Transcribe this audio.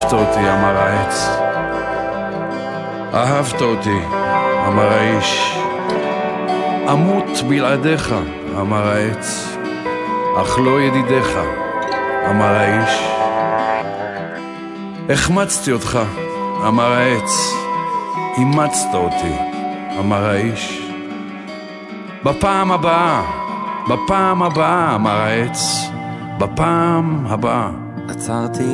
אהבת אותי, אמר העץ. אהבת אותי, אמר האיש. אמות בלעדיך, אמר העץ. אך לא ידידיך, אמר האיש. החמצתי אותך, אמר העץ. אימצת אותי, אמר האיש. בפעם הבאה, בפעם הבאה, אמר העץ. בפעם הבאה. עצרתי